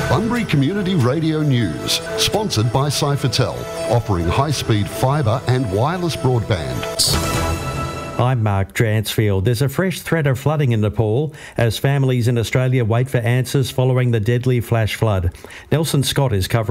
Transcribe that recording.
Bunbury Community Radio News, sponsored by Cyphertel, offering high-speed fibre and wireless broadband. I'm Mark Dransfield. There's a fresh threat of flooding in Nepal as families in Australia wait for answers following the deadly flash flood. Nelson Scott is covering